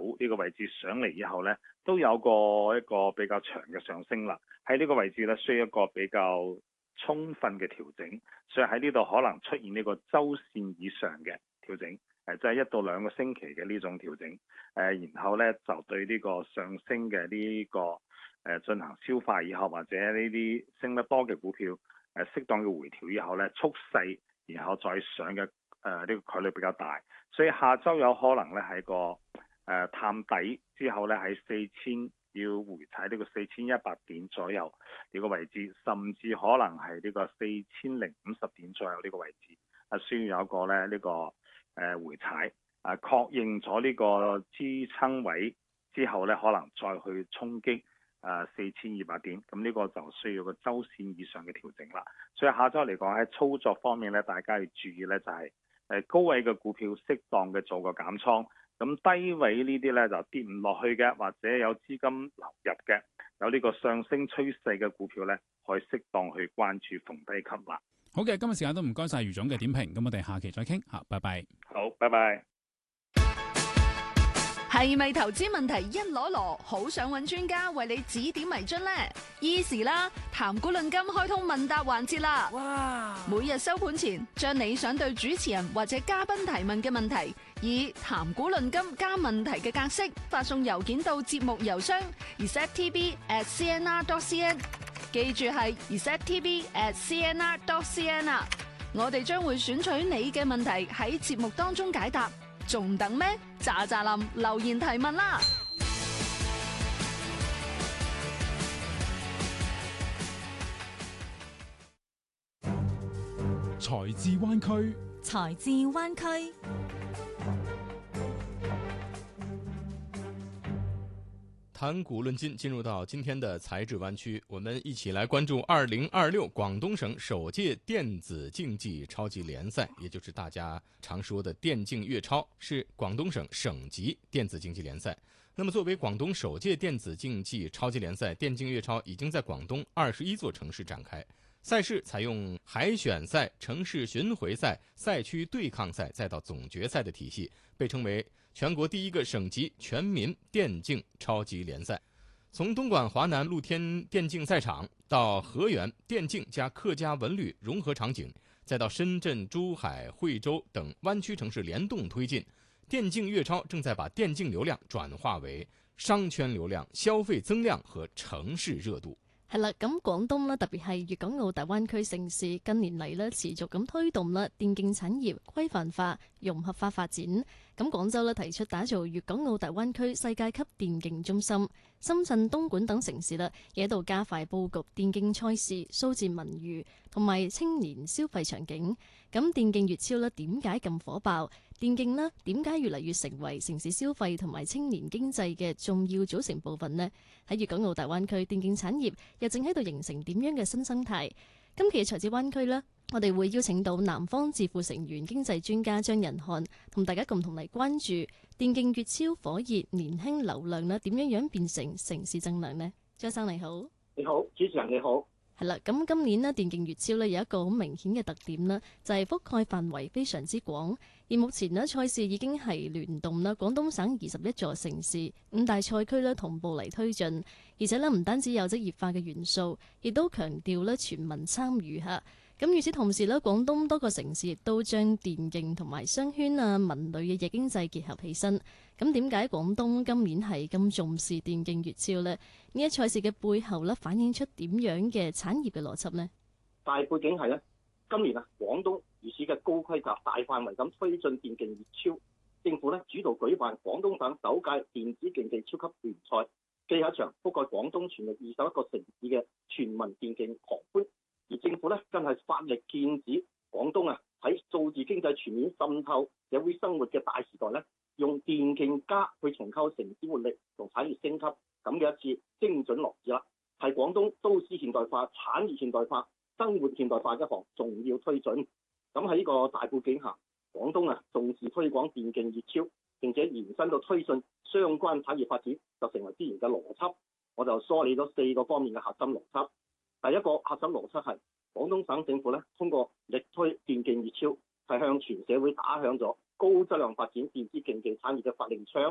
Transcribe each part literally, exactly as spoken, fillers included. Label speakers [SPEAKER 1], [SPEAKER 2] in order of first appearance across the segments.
[SPEAKER 1] 呢個位置上嚟以後呢，都有個一個比較長嘅上升啦。喺呢個位置呢，需要一個比較充分嘅調整，所以喺呢度可能出現呢個周線以上嘅調整，誒即係一到兩個星期嘅呢種調整，誒然後呢，就對呢個上升嘅呢個誒進行消化以後，或者呢啲升得多嘅股票誒適當嘅回調以後呢，蓄勢然後再上嘅誒呢個概率比較大，所以下週有可能呢喺個誒、呃、探底之後呢，喺四千要回踩呢個四千一百點左右呢個位置，甚至可能係呢個四千零五十點左右呢個位置，啊需要有一個咧呢、這個誒、呃、回踩，啊確認咗呢個支撐位之後呢，可能再去衝擊誒四千二百點，咁呢個就需要個周線以上嘅調整啦。所以下週嚟講喺操作方面呢，大家要注意呢，就係、是。誒高位嘅股票適當嘅做個減倉，咁低位呢啲呢就跌唔落去嘅，或者有資金流入嘅，有呢個上升趨勢嘅股票呢，可以適當去關注逢低吸納。
[SPEAKER 2] 好嘅，今日時間都唔該晒余總嘅點評，咁我哋下期再傾嚇，拜拜。
[SPEAKER 1] 好，拜拜。
[SPEAKER 3] 係咪投資問題一籮籮，好想揾專家為你指點迷津呢？Easy 啦，談股論金開通問答環節啦！哇！每日收盤前，將你想對主持人或者嘉賓提問嘅問題，以談股論金加問題嘅格式發送郵件到節目郵箱 r e c e p t v at c n r dot c n， 記住係 r e c e p t v at c n r dot c n 啊！我哋將會選取你嘅問題喺節目當中解答。仲等咩？喳喳林留言提問啦！
[SPEAKER 2] 財智灣區，
[SPEAKER 4] 財智灣區。
[SPEAKER 5] 談股論金，進入到今天的財智灣區，我們一起來關注二零二六廣東省首屆電子競技超級聯賽，也就是大家常說的電競粵超，是廣東省省級電子競技聯賽。那麼作為廣東首屆電子競技超級聯賽，電競粵超已經在廣東二十一座城市展開。賽事採用海選賽、城市巡迴賽、賽區對抗賽，再到總決賽的體系，被稱為全國第一個省級全民電競超級聯賽。從東莞華南露天電競賽場到河源電競加客家文旅融合場景，再到深圳、珠海、惠州等灣區城市聯動推進，電競粵超正在把電競流量轉化為商圈流量、消費增量和城市熱度。
[SPEAKER 4] 係啦，咁廣東咧，特別係粵港澳大灣區城市，近年嚟咧持續咁推動啦電競產業規範化、融合化發展。咁廣州咧提出打造粵港澳大灣區世界級電競中心，深圳、東莞等城市啦，亦喺度加快佈局電競賽事、數字文娛同埋青年消費場景。咁電競粵超咧點解咁火爆？電競呢點解越嚟越成為城市消費同埋青年經濟嘅重要組成部分呢？喺粵港澳大灣區電競產業又正喺度形成點樣嘅新生態？今期嘅財智灣區呢，我哋會邀請到南方智庫成員經濟專家張仁漢，同大家共同嚟關注電競粵超火熱年輕流量呢點樣樣變成城市增量呢？張生你好。
[SPEAKER 6] 你好，主持人你好。
[SPEAKER 4] 係啦，咁今年呢電競粵超呢有一個好明顯嘅特點呢，就係覆蓋範圍非常之廣。而目前呢賽事已經係聯動啦廣東省二十一座城市五大賽區呢同步嚟推進，而且呢唔單止有職業化嘅元素，亦都強調呢全民參與嚇。咁與此同時呢廣東多個城市亦都將電競同埋商圈啊文旅嘅夜經濟結合起身。咁點解廣東今年係咁重視電競粵超呢？呢一賽事嘅背後呢反映出點樣嘅產業嘅邏輯呢？
[SPEAKER 6] 大背景係呢，今年啊廣東如此嘅高規格、大範圍咁推進電競粵超，政府呢主導舉辦廣東省首屆電子競技超級聯賽，既係一場覆蓋廣東全域二十一個城市嘅全民電競狂歡。而政府咧，更係發力劍指廣東啊，喺數字經濟全面滲透社會生活嘅大時代咧，用電競加去重構城市活力同產業升級，咁嘅一次精準落子啦，係廣東都市現代化、產業現代化、生活現代化一項重要推進。咁喺呢個大背景下，廣東啊重視推廣電競粵超，並且延伸到推進相關產業發展，就成為之前嘅邏輯。我就梳理咗四個方面嘅核心邏輯。第一個核心邏輯係廣東省政府咧，通過力推電競粵超，係向全社會打響咗高質量發展電子競技產業嘅發令槍。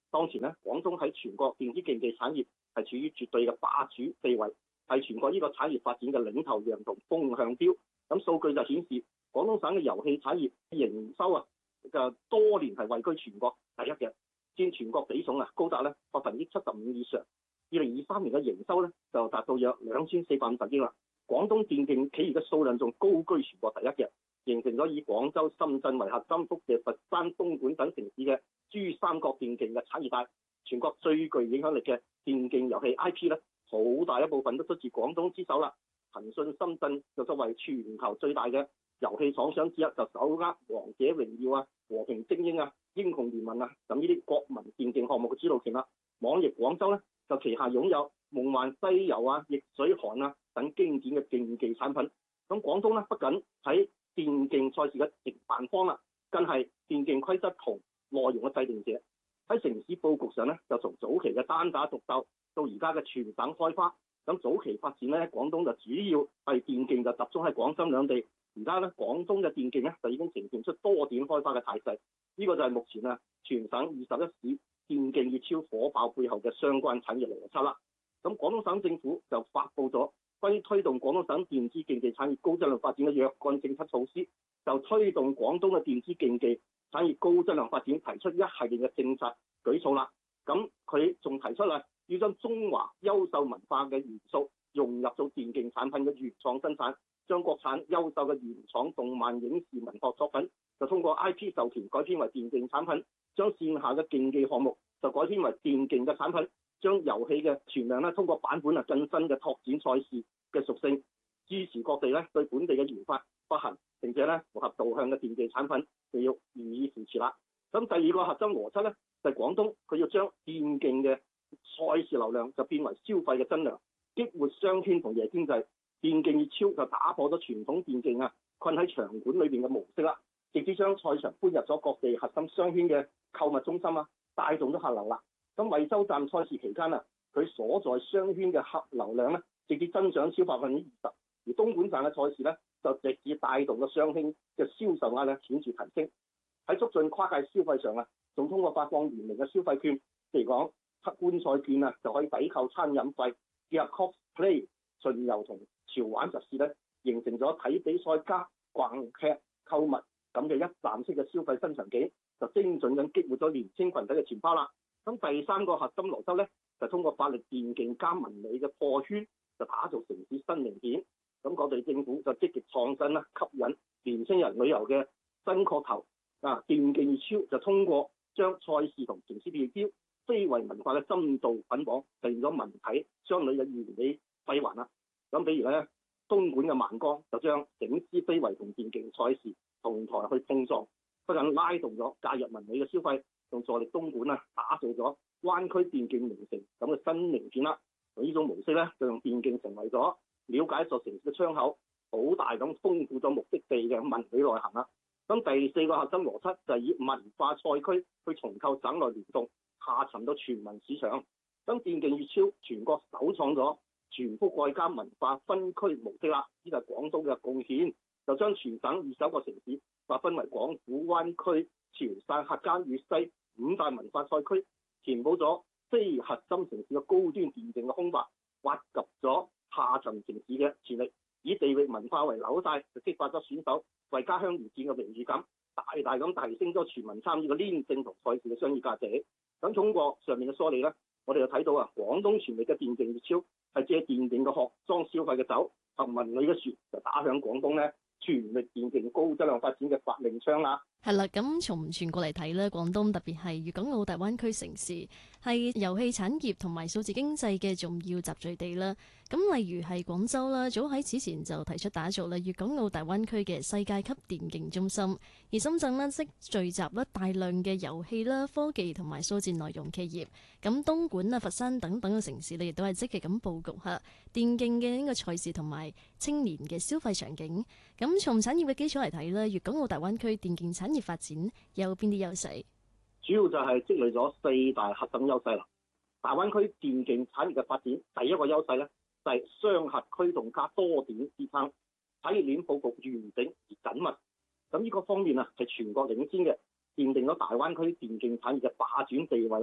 [SPEAKER 6] 當前咧，廣東喺全國電子競技產業係處於絕對嘅霸主地位，係全國呢個產業發展嘅領頭羊同風向標。咁數據就顯示，廣東省嘅遊戲產業營收啊，就多年係位居全國第一嘅，佔全國比重啊高達咧百分之七十五以上。二零二三年嘅營收咧就達到約兩千四百五十億啦。廣東電競企業嘅數量仲高居全國第一嘅，形成咗以廣州、深圳為核心，輻射佛山、東莞等城市嘅珠三角電競嘅產業帶。全國最具影響力嘅電競遊戲 I P 咧，好大一部分都出自廣東之手啦。騰訊深圳就作為全球最大嘅遊戲廠商之一，就手握《王者榮耀》啊、《和平精英》啊、《英雄聯盟》啊等呢啲國民電競項目嘅主導權啦。網易廣州咧就旗下擁有《夢幻西遊》啊、《逆水寒》啊等經典嘅競技產品。咁廣東咧不僅喺電競賽事嘅營辦方啦，更係電競規則同內容嘅制定者。喺城市佈局上咧，就從早期嘅單打獨鬥到而家嘅全省開花。咁早期發展咧，廣東就主要係電競就集中喺廣深兩地。而家咧，廣東嘅電競咧就已經呈現出多點開花嘅態勢。呢、這個就係目前啊全省二十一市電競熱潮火爆背後嘅相關產業邏輯啦。咁廣東省政府就發布咗關於推動廣東省電子競技產業高質量發展嘅若干政策措施，就推動廣東嘅電子競技產業高質量發展提出一系列嘅政策舉措啦。咁佢仲提出啦，要將中華優秀文化嘅元素融入到電競產品嘅原創生產，將國產優秀嘅原創動漫、影視、文學作品就通過 I P 授權改編為電競產品，將線下嘅競技項目就改編為電競嘅產品，將遊戲嘅存量咧通過版本啊更新嘅拓展賽事嘅屬性，支持各地咧對本地嘅研發不行並且咧符合導向嘅電競產品就要予以扶持啦。咁第二個核心邏輯咧就係、是、廣東佢要將電競嘅賽事流量就變為消費嘅增量，激活商圈同夜經濟。電競熱潮就打破咗傳統電競啊困喺場館裏邊嘅模式啦，直接將賽場搬入咗各地核心商圈嘅購物中心啊，帶動咗客流啦。咁惠州站賽事期間啊，佢所在商圈嘅客流量咧直接增長超百分之二十，而東莞站嘅賽事咧就直接帶動咗商圈嘅銷售額咧顯著提升。喺促進跨界消費上啊，仲通過發放聯名嘅消費券，譬如講黑觀賽券啊，就可以抵扣餐飲費，結合 cosplay 巡遊同潮玩集市咧，形成咗睇比賽加逛劇購物咁嘅一站式嘅消費新場景，就精準咁激活咗年輕群體嘅錢包啦。咁第三個核心邏輯咧，就通過法律電競加文旅嘅破圈，就打造城市新名片。咁各地政府就積極創新啦，吸引年輕人旅遊嘅新噱頭。啊，電競熱潮就通過將賽事同城市地標、非遺文化嘅深度捆綁，實現咗文體雙旅嘅完美閉環啦。咁比如咧，東莞嘅萬江就將整支非遺同電競賽事同台去碰撞，不僅拉動咗假日文旅嘅消費，仲助力東莞啊打造咗灣區電競名城咁嘅新名片啦。呢種模式咧，就用電競成為咗了解一座城市嘅窗口，好大咁豐富咗目的地嘅文旅內涵啦。咁第四個核心邏輯就係以文化賽區去重構省內聯動，下沉到全民市場。咁電競熱潮全國首創咗全覆蓋加文化分區模式啦，呢個係廣東嘅貢獻，就將全省二十一個城市劃分為廣府、灣區、潮汕、客家粵西五大文化賽區，填補咗非核心城市嘅高端電競嘅空白，挖掘咗下沉城市嘅潛力，以地域文化為紐帶，就激發咗選手為家鄉而戰嘅榮譽感，大大咁提升咗全民參與嘅黏性同賽事嘅商業價值。咁通過上面嘅梳理咧，我哋就睇到啊，廣東全力嘅電競熱潮係借電競嘅殼裝消費嘅酒，同文旅嘅船就打響廣東咧全力電競高質量發展嘅發令槍啦。
[SPEAKER 4] 係啦，咁從全國嚟睇咧，廣東特別係粵港澳大灣區城市係遊戲產業同埋數字經濟嘅重要集聚地啦。咁例如係廣州啦，早喺此前就提出打造啦粵港澳大灣區嘅世界級電競中心，而深圳呢，即聚集咧大量嘅遊戲啦、科技同埋數字內容企業。咁東莞啊、佛山等等嘅城市呢，亦都係積極咁佈局下電競嘅呢個賽事同埋青年嘅消費場景。咁從產業嘅基礎嚟睇呢，粵港澳大灣區電競產業發展有邊啲優勢？
[SPEAKER 6] 主要就係積累咗四大核心優勢啦。大灣區電競產業嘅發展，第一個優勢咧就係雙核驅動加多點支撐，產業鏈佈局完整而緊密。咁呢個方面啊係全國領先嘅，奠定咗大灣區電競產業嘅霸主地位啦。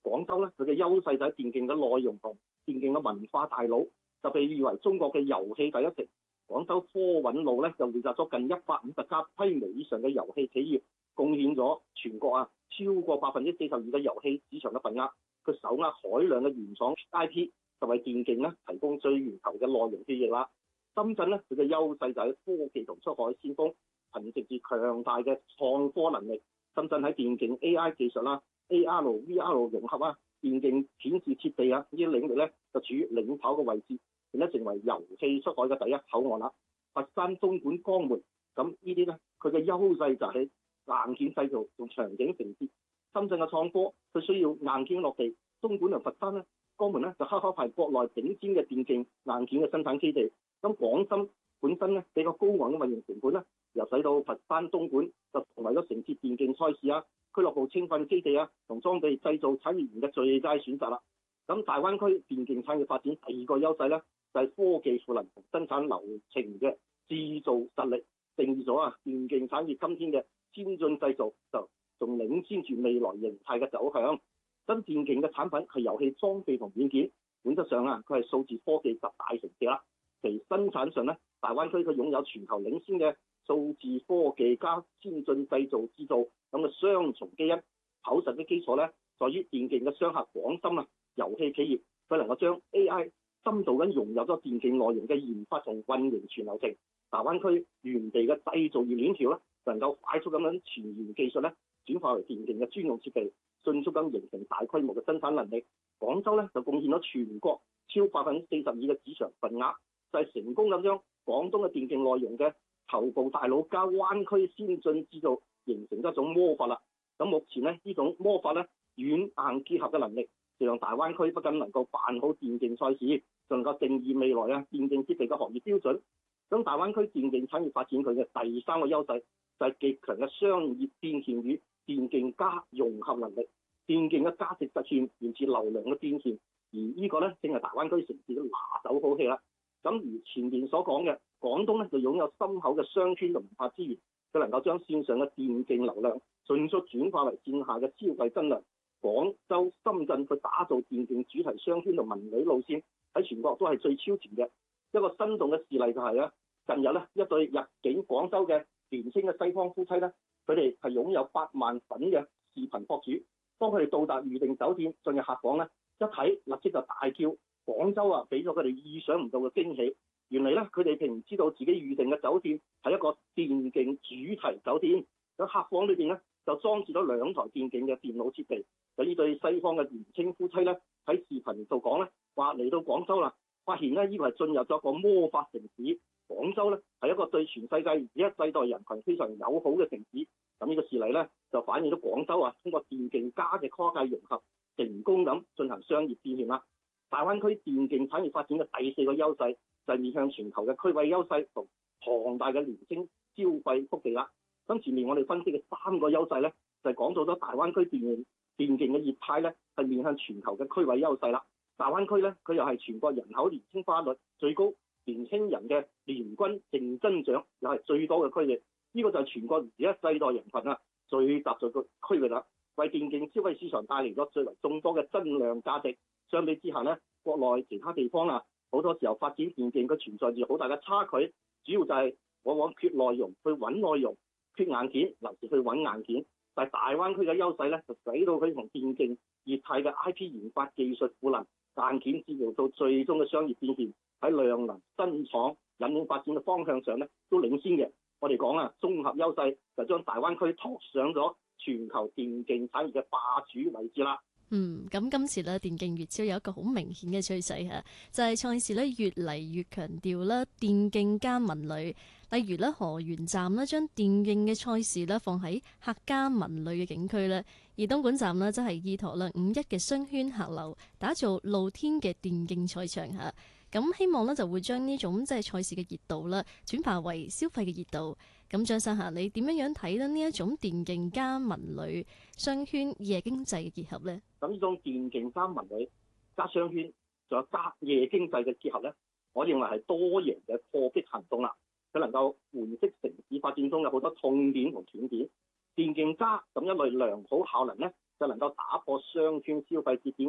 [SPEAKER 6] 廣州咧，佢嘅優勢就喺電競嘅內容同電競嘅文化大佬，就被譽為中國嘅遊戲第一城。廣州科韻路咧就匯集咗近一百五十家規模以上嘅遊戲企業，貢獻咗全國啊超過百分之四十二嘅遊戲市場嘅份額。佢手握海量嘅原創 I P， 就為電競咧提供最源頭嘅內容記憶啦。深圳咧佢嘅優勢就喺科技同出海先鋒，憑藉住強大嘅創科能力，深圳喺電競 A I 技術啦、A R、V R 融合啊、電競顯示設備啊呢啲領域咧就處於領跑嘅位置，並且成為遊戲出海嘅第一口岸啦。佛山、東莞、江門咁呢啲咧，佢嘅優勢就係硬件製造同場景承接。深圳嘅創科佢需要硬件落地，東莞同佛山咧、江門咧就恰恰係國內頂尖嘅電競硬件嘅生產基地。咁廣深本身咧比較高昂嘅運營成本咧，又使到佛山、東莞就成為咗承接電競賽事啊、俱樂部青訓基地啊同裝備製造產業園嘅最佳選擇啦。咁大灣區電競產業發展第二個優勢咧，就係、是、科技賦能同生產流程嘅製造實力，定義咗啊電競產業今天嘅先進製造就仲領先住未來形態嘅走向。咁電競嘅產品係遊戲裝備同軟件，本質上啊佢係數字科技集大成者啦。其生產上咧，大灣區佢擁有全球領先嘅數字科技加先進製造製造咁嘅雙重基因。厚實嘅基礎咧，在於電競嘅商客廣深啊遊戲企業，佢能夠將 A I 深度咁融入咗電競內容嘅研發同運營全流程。大灣區原地嘅製造業鏈條咧，能夠快速咁樣前沿技術咧轉化為電競嘅專用設備，迅速咁形成大規模嘅生產能力。廣州咧就貢獻咗全國超百分之四十二嘅市場份額。就係成功咁將廣東嘅電競內容嘅頭部大佬加灣區先進製造形成一種魔法啦。咁目前咧呢種魔法咧軟硬結合嘅能力，就讓大灣區不僅能夠辦好電競賽事，仲能夠定義未來啊電競設備嘅行業標準。咁大灣區電競產業發展佢嘅第三個優勢就係極強嘅商業變現與電競加融合能力。電競嘅價值實現源自流量嘅變現，而呢個咧正係大灣區城市嘅拿手好戲啦。咁如前面所講嘅，廣東咧就擁有深厚嘅商圈同文化資源，佢能夠將線上嘅電競流量迅速轉化為線下嘅消費增量。廣州、深圳去打造電競主題商圈同文旅路線，喺全國都係最超前嘅。一個生動嘅事例就係咧，近日咧一對入境廣州嘅年輕嘅西方夫妻咧，佢哋係擁有八萬粉嘅視頻博主。當佢哋到達預定酒店進入客房咧，一睇立即就大叫。廣州啊，俾咗佢哋意想唔到嘅驚喜。原嚟咧，佢哋並唔知道自己預定嘅酒店係一個電競主題酒店。喺客房裏邊咧，就裝置咗兩台電競嘅電腦設備。就呢對西方嘅年輕夫妻咧，喺視頻度講咧，話嚟到廣州啦，發現咧呢個係進入咗一個魔法城市。廣州咧係一個對全世界而一世代人群非常友好嘅城市。咁呢個事例咧就反映咗廣州啊，通過電競加嘅跨界融合，成功咁進行商業變現啦。大灣區電競產業發展嘅第四個優勢就係面向全球嘅區位優勢同龐大嘅年輕消費福地啦。咁前面我哋分析嘅三個優勢咧，就係講到咗大灣區電競電競嘅業態咧係面向全球嘅區位優勢啦。大灣區咧佢又係全國人口年輕化率最高、年輕人嘅年均淨增長又係最多嘅區域。呢、這個就係全國而家世代人群啊最集聚嘅區域啦，為電競消費市場帶嚟咗最為眾多嘅增量價值。相比之下咧，國內其他地方啊，好多時候發展電競佢存在住好大嘅差距，主要就係往往缺內容去揾內容，缺硬件臨時去揾硬件。但係大灣區嘅優勢咧，就使到佢同電競業態嘅 I P 研發技術賦能，硬件治療到最終嘅商業變現，喺量能、新廠引領發展嘅方向上咧，都領先嘅。我哋講啊，綜合優勢就將大灣區托上咗全球電競產業嘅霸主位置啦。
[SPEAKER 4] 嗯，咁今次咧電競粵超有一個好明顯嘅趨勢嚇，就係賽事咧越嚟越強調咧電競加文旅。例如咧河源站咧將電競嘅賽事咧放喺客家文旅嘅景區咧，而東莞站咧則係依託咧五一嘅商圈客流，打造露天嘅電競賽場嚇。咁希望咧就會將呢種即係賽事嘅熱度咧轉化為消費嘅熱度。咁張生霞，你點樣樣睇咧呢一種電競加文旅商圈夜經濟嘅結合咧？
[SPEAKER 6] 咁呢種電競加文旅加商圈，仲有加夜經濟嘅結合咧，我認為係多贏嘅破壁行動啦。佢能夠喚醒城市發展中有好多痛點同斷點。電競加咁一類良好效能咧， 就能夠打破商圈消費節點